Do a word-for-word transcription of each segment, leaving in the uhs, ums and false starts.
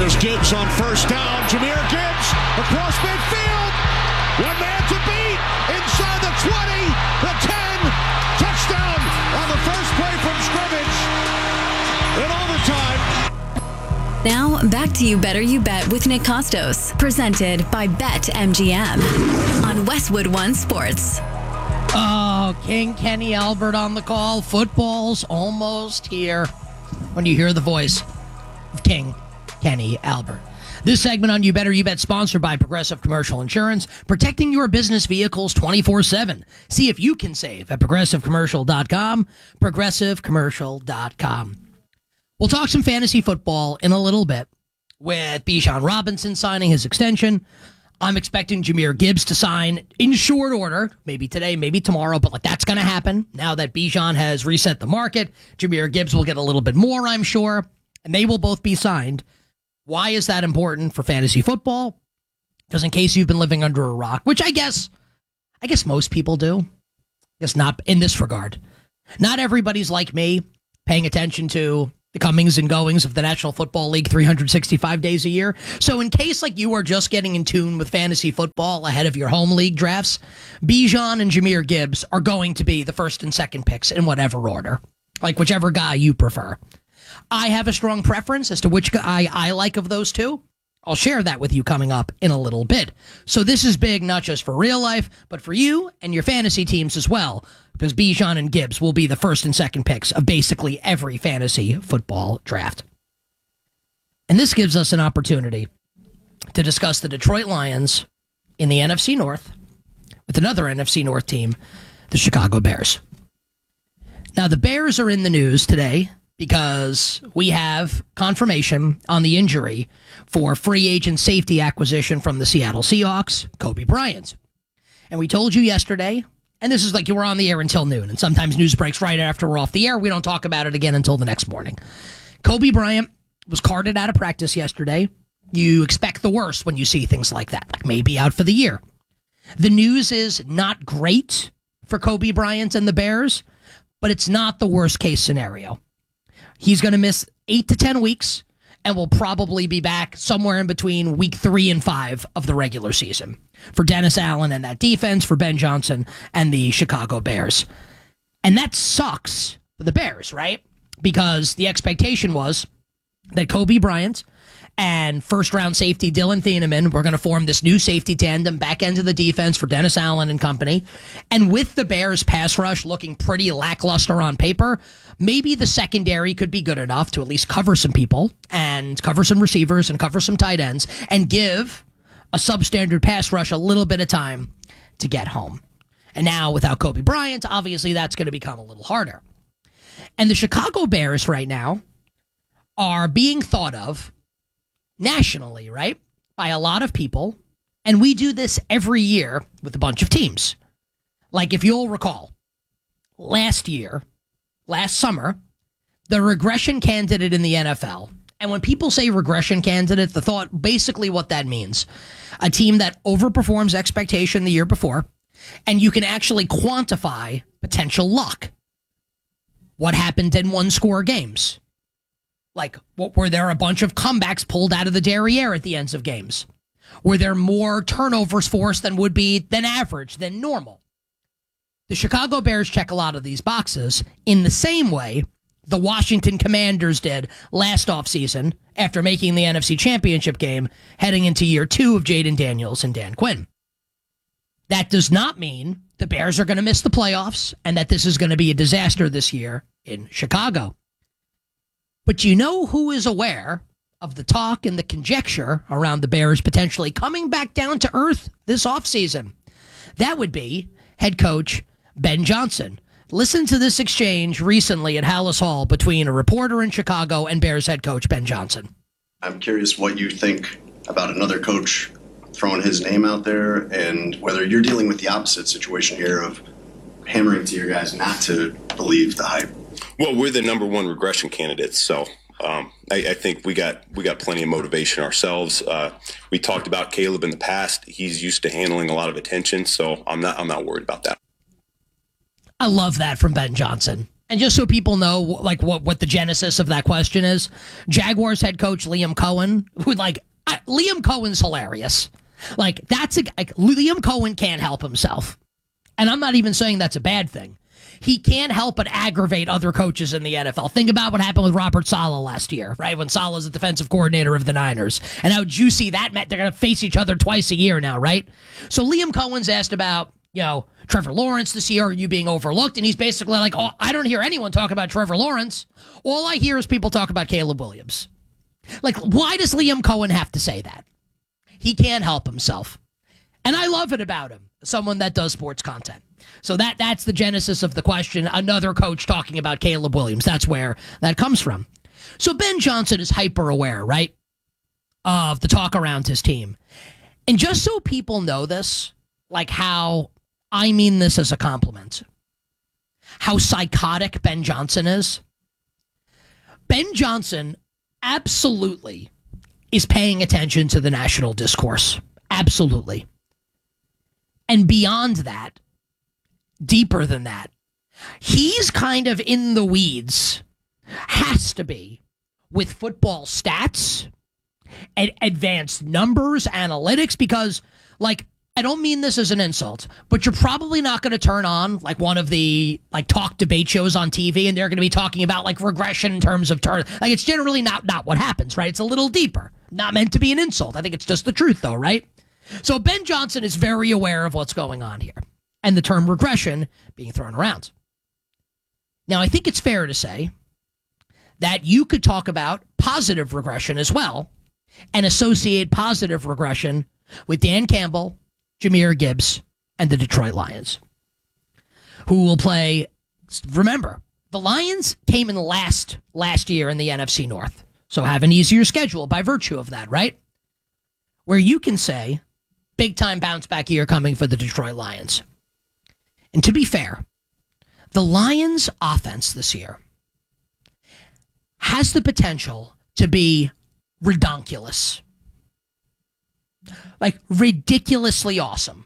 Here's Gibbs on first down. Jahmyr Gibbs across midfield. One man to beat. Inside the twenty, the ten. Touchdown on the first play from scrimmage. In overtime. Now, back to You Better You Bet with Nick Costos. Presented by BetMGM on Westwood One Sports. Oh, King Kenny Albert on the call. Football's almost here. When you hear the voice of King Kenny Albert. This segment on You Better You Bet sponsored by Progressive Commercial Insurance, protecting your business vehicles twenty-four seven. See if you can save at progressive commercial dot com, progressive commercial dot com. We'll talk some fantasy football in a little bit with Bijan Robinson signing his extension. I'm expecting Jahmyr Gibbs to sign in short order, maybe today, maybe tomorrow, but like that's going to happen. Now that Bijan has reset the market, Jahmyr Gibbs will get a little bit more, I'm sure, and they will both be signed. Why is that important for fantasy football? Because in case you've been living under a rock, which I guess, I guess most people do, I guess not in this regard. Not everybody's like me, paying attention to the comings and goings of the National Football League three hundred sixty-five days a year. So in case like you are just getting in tune with fantasy football ahead of your home league drafts, Bijan and Jahmyr Gibbs are going to be the first and second picks in whatever order, like whichever guy you prefer. I have a strong preference as to which guy I like of those two. I'll share that with you coming up in a little bit. So this is big, not just for real life, but for you and your fantasy teams as well, because Bijan and Gibbs will be the first and second picks of basically every fantasy football draft. And this gives us an opportunity to discuss the Detroit Lions in the N F C North with another N F C North team, the Chicago Bears. Now, the Bears are in the news today because we have confirmation on the injury for free agent safety acquisition from the Seattle Seahawks, Kobe Bryant. And we told you yesterday, and this is like you were on the air until noon, and sometimes news breaks right after we're off the air. We don't talk about it again until the next morning. Kobe Bryant was carted out of practice yesterday. You expect the worst when you see things like that, like maybe out for the year. The news is not great for Kobe Bryant and the Bears, but it's not the worst case scenario. He's going to miss eight to ten weeks and will probably be back somewhere in between week three and five of the regular season for Dennis Allen and that defense, for Ben Johnson and the Chicago Bears. And that sucks for the Bears, right? Because the expectation was that Kobe Bryant and first-round safety Dylan Thieneman were going to form this new safety tandem back end of the defense for Dennis Allen and company. And with the Bears' pass rush looking pretty lackluster on paper, maybe the secondary could be good enough to at least cover some people and cover some receivers and cover some tight ends and give a substandard pass rush a little bit of time to get home. And now without Kobe Bryant, obviously that's going to become a little harder. And the Chicago Bears right now are being thought of nationally, right, by a lot of people. And we do this every year with a bunch of teams. Like if you'll recall, last year, last summer, the regression candidate in the N F L. And when people say regression candidate, the thought, basically what that means, a team that overperforms expectation the year before, and you can actually quantify potential luck. What happened in one-score games? Like, what, were there a bunch of comebacks pulled out of the derriere at the ends of games? Were there more turnovers forced than would be than average, than normal? The Chicago Bears check a lot of these boxes in the same way the Washington Commanders did last offseason after making the N F C Championship game heading into year two of Jaden Daniels and Dan Quinn. That does not mean the Bears are going to miss the playoffs and that this is going to be a disaster this year in Chicago. But you know who is aware of the talk and the conjecture around the Bears potentially coming back down to earth this offseason? That would be head coach Ben Johnson. Listen to this exchange recently at Hallis Hall between a reporter in Chicago and Bears head coach Ben Johnson. I'm curious what you think about another coach throwing his name out there and whether you're dealing with the opposite situation here of hammering to your guys not to believe the hype. Well, we're the number one regression candidates, so um, I, I think we got we got plenty of motivation ourselves. Uh, we talked about Caleb in the past; he's used to handling a lot of attention, so I'm not I'm not worried about that. I love that from Ben Johnson. And just so people know, like, what, what the genesis of that question is, Jaguars head coach Liam Cohen, who, like, I, Liam Cohen's hilarious. Like, that's a, like, Liam Cohen can't help himself. And I'm not even saying that's a bad thing. He can't help but aggravate other coaches in the N F L. Think about what happened with Robert Saleh last year, right? When Saleh's the defensive coordinator of the Niners. And how juicy that meant. They're going to face each other twice a year now, right? So Liam Cohen's asked about, you know, Trevor Lawrence this year, are you being overlooked? And he's basically like, oh, I don't hear anyone talk about Trevor Lawrence. All I hear is people talk about Caleb Williams. Like, why does Liam Cohen have to say that? He can't help himself. And I love it about him, someone that does sports content. So that that's the genesis of the question. Another coach talking about Caleb Williams. That's where that comes from. So Ben Johnson is hyper aware, right, of the talk around his team. And just so people know this, like how I mean this as a compliment, how psychotic Ben Johnson is. Ben Johnson absolutely is paying attention to the national discourse. Absolutely. And beyond that, deeper than that, he's kind of in the weeds, has to be, with football stats and advanced numbers, analytics, because, like, I don't mean this as an insult, but you're probably not going to turn on, like, one of the, like, talk debate shows on T V, and they're going to be talking about, like, regression in terms of turn. Like, it's generally not, not what happens, right? It's a little deeper. Not meant to be an insult. I think it's just the truth, though, right? So Ben Johnson is very aware of what's going on here and the term regression being thrown around. Now, I think it's fair to say that you could talk about positive regression as well and associate positive regression with Dan Campbell, Jahmyr Gibbs, and the Detroit Lions, who will play. Remember, the Lions came in last last year in the N F C North, so have an easier schedule by virtue of that, right? Where you can say, big-time bounce-back year coming for the Detroit Lions. And to be fair, the Lions' offense this year has the potential to be redonkulous. Like, ridiculously awesome.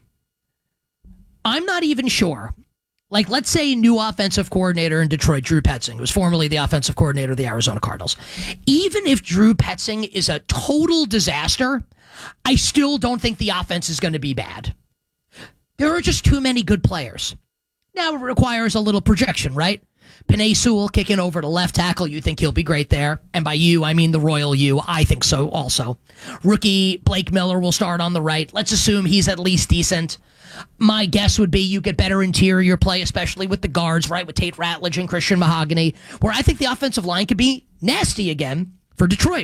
I'm not even sure. Like, let's say new offensive coordinator in Detroit, Drew Petzing, who was formerly the offensive coordinator of the Arizona Cardinals. Even if Drew Petzing is a total disaster, I still don't think the offense is going to be bad. There are just too many good players. Now it requires a little projection, right? Penei Sewell kicking over to left tackle. You think he'll be great there. And by you, I mean the royal you. I think so also. Rookie Blake Miller will start on the right. Let's assume he's at least decent. My guess would be you get better interior play, especially with the guards, right? With Tate Ratledge and Christian Mahogany, where I think the offensive line could be nasty again for Detroit.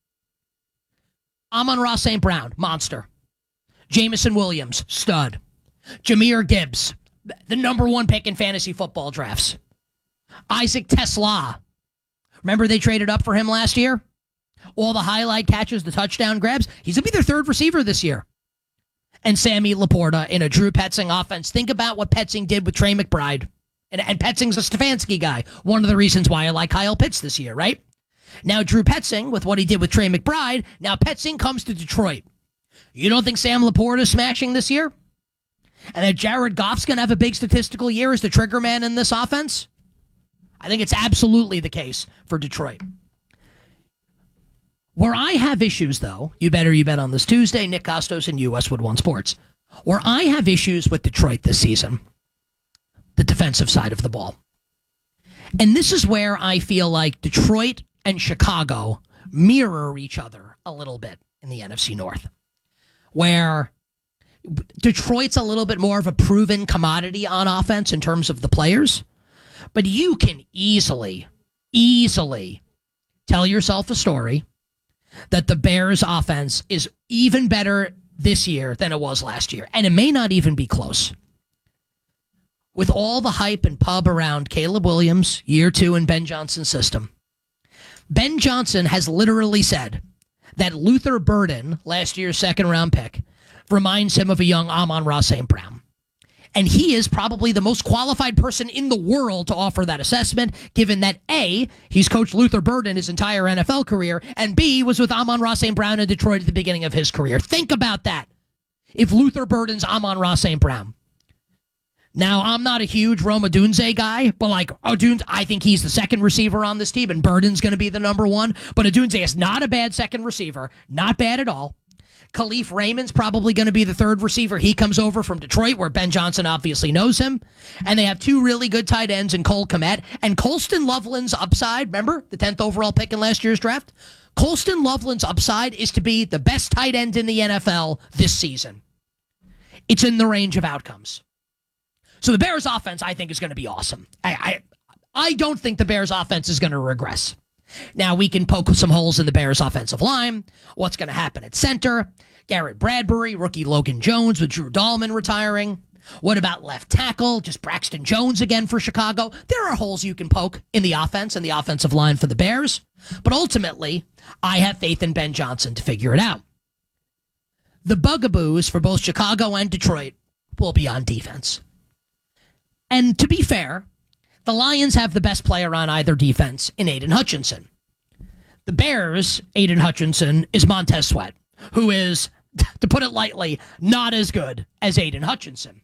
Amon-Ra Saint Brown, monster. Jameson Williams, stud. Jahmyr Gibbs, the number one pick in fantasy football drafts. Isaac Tesla. Remember they traded up for him last year? All the highlight catches, the touchdown grabs. He's going to be their third receiver this year. And Sammy Laporta in a Drew Petzing offense. Think about what Petzing did with Trey McBride. And, and Petzing's a Stefanski guy. One of the reasons why I like Kyle Pitts this year, right? Now Drew Petzing, with what he did with Trey McBride, now Petzing comes to Detroit. You don't think Sam Laporta is smashing this year? And that Jared Goff's going to have a big statistical year as the trigger man in this offense? I think it's absolutely the case for Detroit. Where I have issues, though, you better you bet on this Tuesday, Nick Costos and you, Westwood One Sports. Where I have issues with Detroit this season, the defensive side of the ball. And this is where I feel like Detroit and Chicago mirror each other a little bit in the N F C North. Where Detroit's a little bit more of a proven commodity on offense in terms of the players. But you can easily, easily tell yourself a story that the Bears' offense is even better this year than it was last year. And it may not even be close. With all the hype and pub around Caleb Williams, year two in Ben Johnson's system, Ben Johnson has literally said that Luther Burden, last year's second-round pick, reminds him of a young Amon-Ra Saint Brown. And he is probably the most qualified person in the world to offer that assessment, given that A, he's coached Luther Burden his entire N F L career, and B, was with Amon-Ra Saint Brown in Detroit at the beginning of his career. Think about that. If Luther Burden's Amon-Ra Saint Brown. Now, I'm not a huge Rome Odunze guy, but like Odunze, I think he's the second receiver on this team, and Burden's going to be the number one. But Odunze is not a bad second receiver. Not bad at all. Khalif Raymond's probably going to be the third receiver. He comes over from Detroit, where Ben Johnson obviously knows him. And they have two really good tight ends in Cole Kmet. And Colston Loveland's upside, remember the tenth overall pick in last year's draft? Colston Loveland's upside is to be the best tight end in the N F L this season. It's in the range of outcomes. So the Bears offense, I think, is going to be awesome. I, I, I don't think the Bears offense is going to regress. Now, we can poke some holes in the Bears offensive line. What's going to happen at center? Garrett Bradbury, rookie Logan Jones with Drew Dahlman retiring. What about left tackle? Just Braxton Jones again for Chicago. There are holes you can poke in the offense and the offensive line for the Bears. But ultimately, I have faith in Ben Johnson to figure it out. The bugaboos for both Chicago and Detroit will be on defense. And to be fair, the Lions have the best player on either defense in Aiden Hutchinson. The Bears, Aiden Hutchinson, is Montez Sweat, who is, to put it lightly, not as good as Aiden Hutchinson.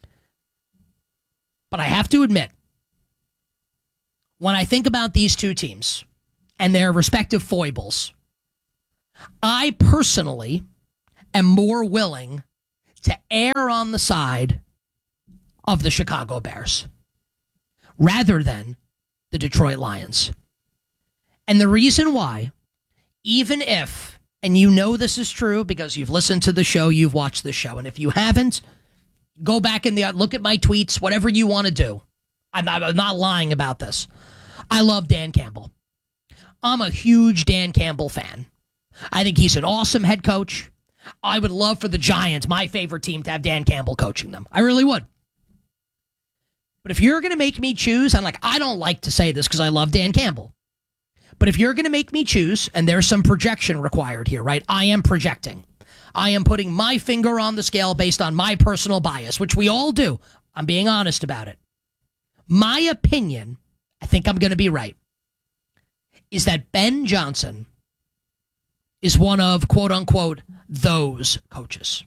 But I have to admit, when I think about these two teams and their respective foibles, I personally am more willing to err on the side of the Chicago Bears rather than the Detroit Lions. And the reason why, even if, and you know this is true because you've listened to the show, you've watched the show, and if you haven't, go back in the, look at my tweets, whatever you want to do. I'm not, I'm not lying about this. I love Dan Campbell. I'm a huge Dan Campbell fan. I think he's an awesome head coach. I would love for the Giants, my favorite team, to have Dan Campbell coaching them. I really would. But if you're going to make me choose, I'm like, I don't like to say this because I love Dan Campbell. But if you're going to make me choose, and there's some projection required here, right? I am projecting. I am putting my finger on the scale based on my personal bias, which we all do. I'm being honest about it. My opinion, I think I'm going to be right, is that Ben Johnson is one of, quote unquote, those coaches.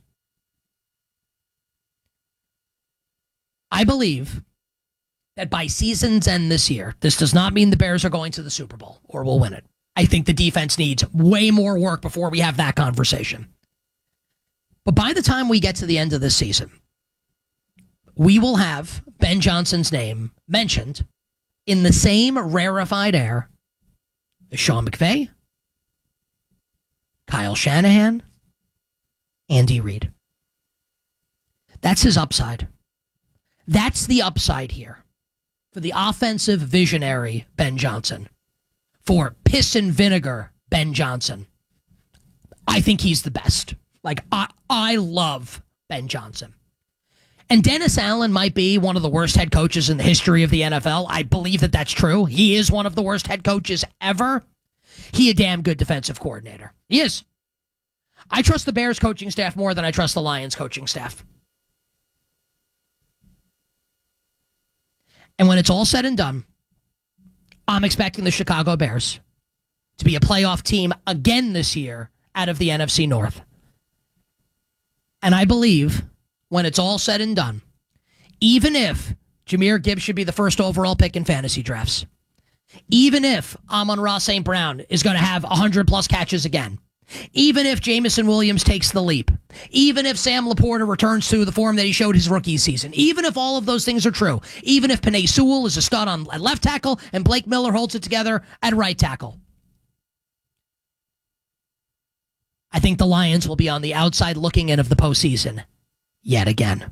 I believe that by season's end this year, this does not mean the Bears are going to the Super Bowl or will win it. I think the defense needs way more work before we have that conversation. But by the time we get to the end of this season, we will have Ben Johnson's name mentioned in the same rarefied air as Sean McVay, Kyle Shanahan, Andy Reid. That's his upside. That's the upside here for the offensive visionary Ben Johnson, for piss and vinegar Ben Johnson. I think he's the best. Like, I, I love Ben Johnson. And Dennis Allen might be one of the worst head coaches in the history of the N F L. I believe that that's true. He is one of the worst head coaches ever. He a damn good defensive coordinator. He is. I trust the Bears coaching staff more than I trust the Lions coaching staff. And when it's all said and done, I'm expecting the Chicago Bears to be a playoff team again this year out of the N F C North. And I believe when it's all said and done, even if Jahmyr Gibbs should be the first overall pick in fantasy drafts, even if Amon-Ra Saint Brown is going to have one hundred plus catches again, even if Jamison Williams takes the leap, even if Sam Laporta returns to the form that he showed his rookie season, even if all of those things are true, even if Penei Sewell is a stud on at left tackle and Blake Miller holds it together at right tackle, I think the Lions will be on the outside looking in of the postseason yet again.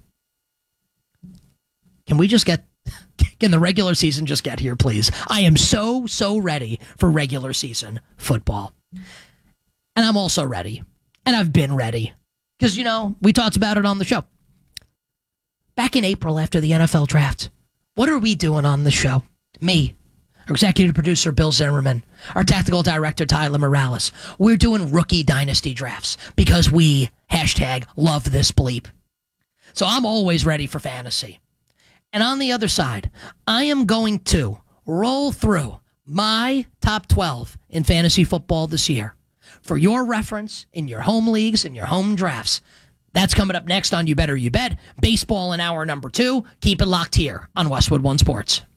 Can we just get, can the regular season just get here, please? I am so, so ready for regular season football. And I'm also ready. And I've been ready. Because, you know, we talked about it on the show. Back in April after the N F L draft, what are we doing on the show? Me, our executive producer, Bill Zimmerman, our tactical director, Tyler Morales. We're doing rookie dynasty drafts because we, hashtag, love this bleep. So I'm always ready for fantasy. And on the other side, I am going to roll through my top twelve in fantasy football this year. For your reference, in your home leagues, in your home drafts, That's coming up next on You Better You Bet. Baseball in hour number two. Keep it locked here on Westwood One Sports.